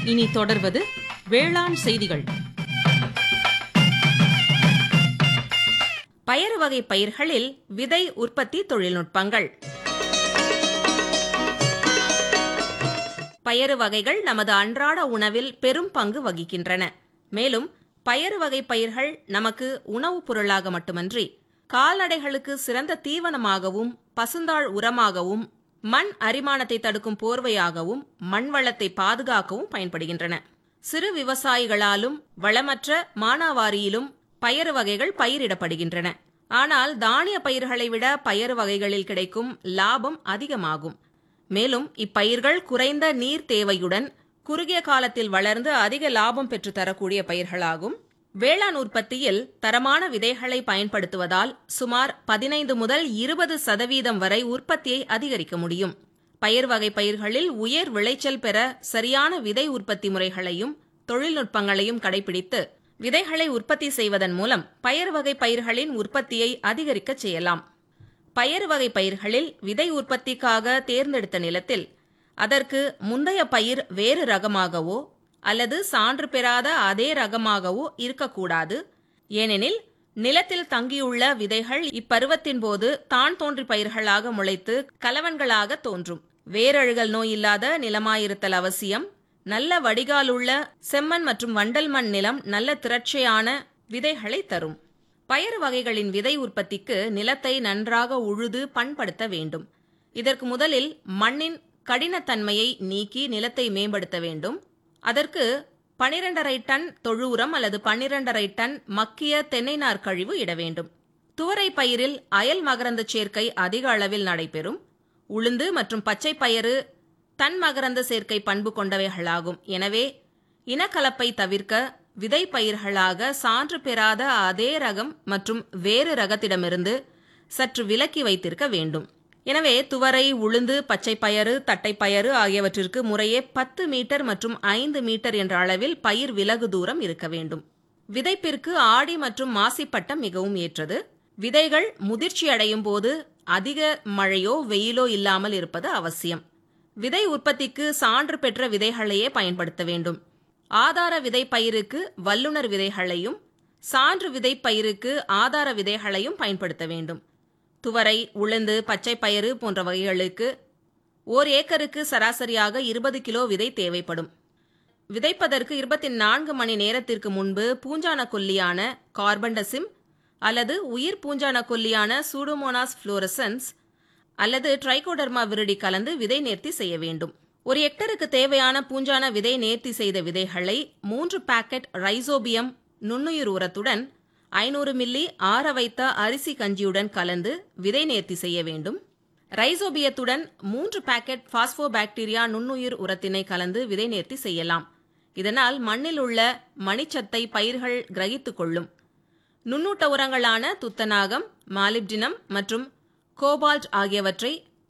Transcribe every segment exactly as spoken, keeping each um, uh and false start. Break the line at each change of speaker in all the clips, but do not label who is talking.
இனி தொடர்வது வேளாண் செய்திகள்.
பயறு வகை பயிர்களில் விதை உற்பத்தி தொழில்நுட்பங்கள். பயறு வகைகள் நமது அன்றாட உணவில் பெரும் பங்கு வகிக்கின்றன. மேலும் பயறு வகை பயிர்கள் நமக்கு உணவுப் பொருளாக மட்டுமன்றி கால்நடைகளுக்கு சிறந்த தீவனமாகவும் பசுந்தாள் உரமாகவும் மண் அரிமானத்தை தடுக்கும் போர்வையாகவும் மண் வளத்தை பாதுகாக்கவும் பயன்படுகின்றன. சிறு விவசாயிகளாலும் வளமற்ற மானாவாரியிலும் பயறு வகைகள் பயிரிடப்படுகின்றன. ஆனால் தானிய பயிர்களை விட பயறு வகைகளில் கிடைக்கும் லாபம் அதிகமாகும். மேலும் இப்பயிர்கள் குறைந்த நீர் தேவையுடன் குறுகிய காலத்தில் வளர்ந்து அதிக லாபம் பெற்று தரக்கூடிய பயிர்களாகும். வேளாண் உற்பத்தியில் தரமான விதைகளை பயன்படுத்துவதால் சுமார் பதினைந்து முதல் இருபது சதவீதம் வரை உற்பத்தியை அதிகரிக்க முடியும். பயிர் வகை பயிர்களில் உயர் விளைச்சல் பெற சரியான விதை உற்பத்தி முறைகளையும் தொழில்நுட்பங்களையும் கடைபிடித்து விதைகளை உற்பத்தி செய்வதன் மூலம் பயறு வகை பயிர்களின் உற்பத்தியை அதிகரிக்க செய்யலாம். பயறு வகை பயிர்களில் விதை உற்பத்திக்காக தேர்ந்தெடுத்த நிலத்தில் அதற்கு முந்தைய பயிர் வேறு ரகமாகவோ அல்லது சான்று பெறாத அதே ரகமாகவோ இருக்கக்கூடாது. ஏனெனில் நிலத்தில் தங்கியுள்ள விதைகள் இப்பருவத்தின் போது தான் தோன்றி பயிர்களாக முளைத்து கலவன்களாக தோன்றும். வேரழுகல் நோய் இல்லாத நிலமாயிருத்தல் அவசியம். நல்ல வடிகாலுள்ள செம்மண் மற்றும் வண்டல் மண் நிலம் நல்ல திரட்சியான விதைகளை தரும். பயறு வகைகளின் விதை உற்பத்திக்கு நிலத்தை நன்றாக உழுது பண்படுத்த வேண்டும். இதற்கு முதலில் மண்ணின் கடினத்தன்மையை நீக்கி நிலத்தை மேம்படுத்த வேண்டும். அதற்கு பனிரெண்டரை டன் தொழு உரம் அல்லது பன்னிரண்டரை டன் மக்கிய தென்னை நார் கழிவு இட வேண்டும். துவரை பயிரில் அயல் மகரந்த சேர்க்கை அதிக அளவில் நடைபெறும். உளுந்து மற்றும் பச்சை பயறு தன் மகரந்த சேர்க்கை பண்பு கொண்டவைகளாகும். எனவே இனக்கலப்பை தவிர்க்க விதை பயிர்களாக சான்று பெறாத அதே ரகம் மற்றும் வேறு ரகத்திடமிருந்து சற்று விலக்கி வைத்திருக்க வேண்டும். எனவே துவரை, உளுந்து, பச்சை பயறு, தட்டைப்பயறு ஆகியவற்றிற்கு முறையே பத்து மீட்டர் மற்றும் ஐந்து மீட்டர் என்ற அளவில் பயிர் விலகு தூரம் இருக்க வேண்டும். விதைப்பிற்கு ஆடி மற்றும் மாசிப்பட்டம் மிகவும் ஏற்றது. விதைகள் முதிர்ச்சி அடையும் போது அதிக மழையோ வெயிலோ இல்லாமல் இருப்பது அவசியம். விதை உற்பத்திக்கு சான்று பெற்ற விதைகளையே பயன்படுத்த வேண்டும். ஆதார விதை பயிருக்கு வல்லுநர் விதைகளையும் சான்று விதை பயிருக்கு ஆதார விதைகளையும் பயன்படுத்த வேண்டும். துவரை, உளுந்து, பச்சை பயறு போன்ற வகைகளுக்கு ஓர் ஏக்கருக்கு சராசரியாக இருபது கிலோ விதை தேவைப்படும். விதைப்பதற்கு இருபத்தி நான்கு மணி நேரத்திற்கு முன்பு பூஞ்சான கொல்லியான கார்பன்டசிம் அல்லது உயிர் பூஞ்சான கொல்லியான சூடோமோனாஸ் புளோரசன்ஸ் அல்லது ட்ரைகோடர்மா விரிடி கலந்து விதை நேர்த்தி செய்ய வேண்டும். ஒரு ஹெக்டருக்கு தேவையான பூஞ்சான விதை நேர்த்தி செய்த விதைகளை மூன்று பாக்கெட் ரைசோபியம் நுண்ணுயிர் உரத்துடன் ஐநூறு மில்லி ஆற வைத்த அரிசி கஞ்சியுடன் கலந்து விதை நேர்த்தி செய்ய வேண்டும். ரைசோபியத்துடன் மூன்று பாக்கெட் பாஸ்போபாக்டீரியா நுண்ணுயிர் உரத்தினை கலந்து விதை நேர்த்தி செய்யலாம். இதனால் மண்ணில் உள்ள மணிச்சத்தை பயிர்கள் கிரகித்துக் கொள்ளும். நுண்ணூட்ட உரங்களான துத்தநாகம், மாலிப்டினம் மற்றும் கோபால்ட் ஆகியவற்றை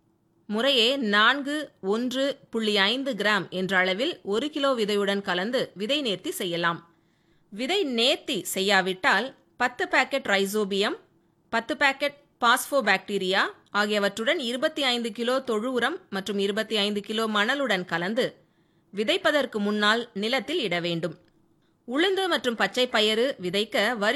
முறையே நான்கு ஒன்று புள்ளி ஐந்து கிராம் என்ற அளவில் ஒரு கிலோ விதையுடன் கலந்து விதை நேர்த்தி செய்யலாம். விதை நேர்த்தி செய்யாவிட்டால் பத்து பாக்கெட் ரைசோபியம், பத்து பாக்கெட் பாஸ்போபாக்டீரியா ஆகியவற்றுடன் இருபத்தி ஐந்து கிலோ தொழு உரம் மற்றும் இருபத்தி ஐந்து கிலோ மணலுடன் கலந்து விதைப்பதற்கு முன்னால் நிலத்தில் இட வேண்டும். உளுந்து மற்றும் பச்சை பயறு விதைக்க வரி